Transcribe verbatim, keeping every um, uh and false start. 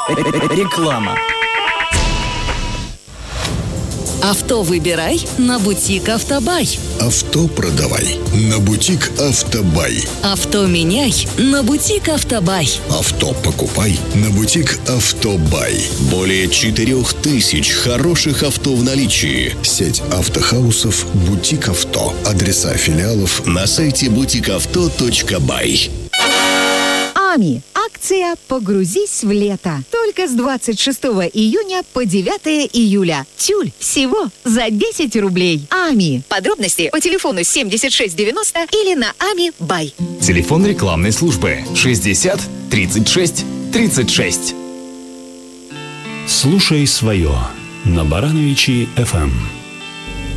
Реклама. Авто выбирай на бутик Автобай. Авто продавай на бутик Автобай. Авто меняй на бутик Автобай. Авто покупай на бутик Автобай. Более четырех тысяч хороших авто в наличии. Сеть автохаусов «Бутик Авто». Адреса филиалов на сайте бутик авто точка бай. АМИ. Акция «Погрузись в лето». Только с двадцать шестого июня по девятое июля. Тюль всего за десять рублей. АМИ. Подробности по телефону семьдесят шесть девяносто или на ами бай. Телефон рекламной службы шестьдесят тридцать шесть тридцать шесть. Слушай свое на Барановичи эф эм.